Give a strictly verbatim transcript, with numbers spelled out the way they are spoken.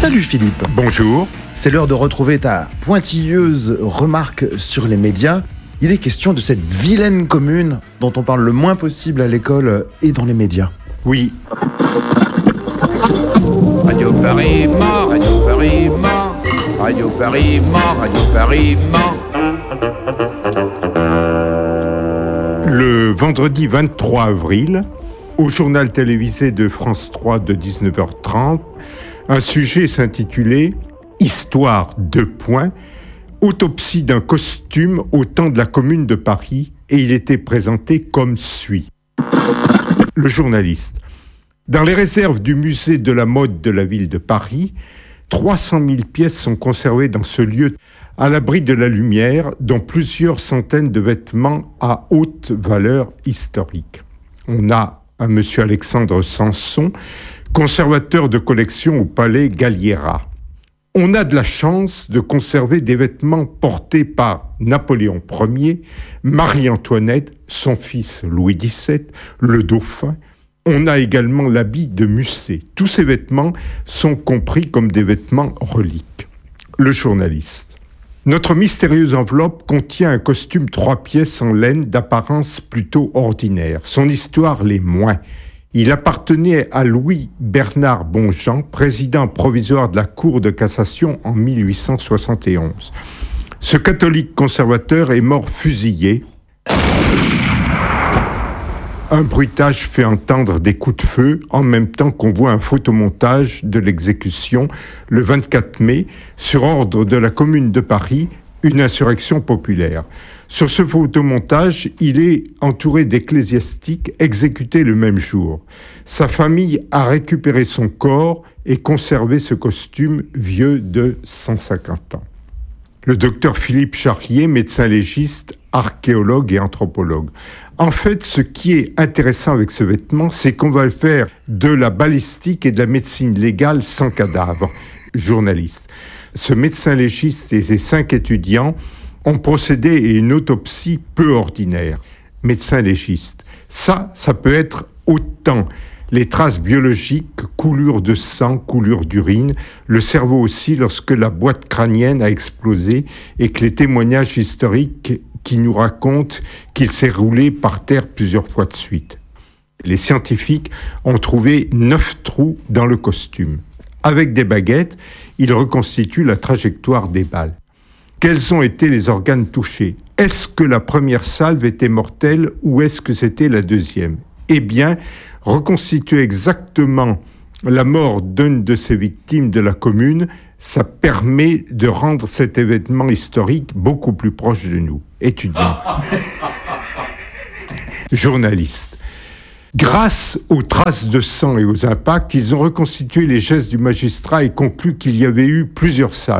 Salut Philippe. Bonjour. C'est l'heure de retrouver ta pointilleuse remarque sur les médias. Il est question de cette vilaine commune dont on parle le moins possible à l'école et dans les médias. Oui. Radio Paris Mans, Radio Paris Mans, Radio Paris Mans, Radio Paris Mans. Le vendredi vingt-trois avril, au journal télévisé de France trois de dix-neuf heures trente, un sujet s'intitulait « Histoire deux points, autopsie d'un costume au temps de la Commune de Paris » et il était présenté comme suit. Le journaliste. Dans les réserves du musée de la mode de la ville de Paris, trois cent mille pièces sont conservées dans ce lieu à l'abri de la lumière, dont plusieurs centaines de vêtements à haute valeur historique. On a un monsieur Alexandre Sanson, conservateur de collection au palais Galliera. On a de la chance de conserver des vêtements portés par Napoléon Ier, Marie-Antoinette, son fils Louis dix-sept, le dauphin. On a également l'habit de Musset. Tous ces vêtements sont compris comme des vêtements reliques. Le journaliste. Notre mystérieuse enveloppe contient un costume trois pièces en laine d'apparence plutôt ordinaire. Son histoire l'est moins. Il appartenait à Louis-Bernard Bonjean, président provisoire de la Cour de cassation en mille huit cent soixante et onze. Ce catholique conservateur est mort fusillé. Un bruitage fait entendre des coups de feu en même temps qu'on voit un photomontage de l'exécution le vingt-quatre mai sur ordre de la Commune de Paris, une insurrection populaire. Sur ce photomontage, il est entouré d'ecclésiastiques exécutés le même jour. Sa famille a récupéré son corps et conservé ce costume vieux de cent cinquante ans. Le docteur Philippe Charlier, médecin légiste, archéologue et anthropologue. En fait, ce qui est intéressant avec ce vêtement, c'est qu'on va faire de la balistique et de la médecine légale sans cadavre. Journaliste. Ce médecin légiste et ses cinq étudiants ont procédé à une autopsie peu ordinaire. Médecin légiste. Ça, ça peut être autant les traces biologiques, coulure de sang, coulure d'urine, le cerveau aussi lorsque la boîte crânienne a explosé et que les témoignages historiques qui nous racontent qu'il s'est roulé par terre plusieurs fois de suite. Les scientifiques ont trouvé neuf trous dans le costume. Avec des baguettes, ils reconstituent la trajectoire des balles. Quels ont été les organes touchés? Est-ce que la première salve était mortelle ou est-ce que c'était la deuxième? Eh bien, reconstituer exactement la mort d'une de ces victimes de la commune, ça permet de rendre cet événement historique beaucoup plus proche de nous. Étudiants. Journalistes. Grâce aux traces de sang et aux impacts, ils ont reconstitué les gestes du magistrat et conclu qu'il y avait eu plusieurs salves.